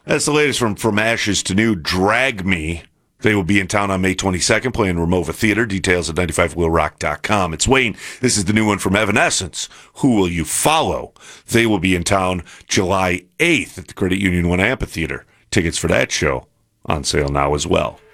That's the latest from Ashes to New. Drag Me. They will be in town on May 22nd playing Ramova Theater. Details at 95wheelrock.com. It's Wayne. This is the new one from Evanescence. Who Will You Follow? They will be in town July 8th at the Credit Union 1 Amphitheater. Tickets for that show on sale now as well.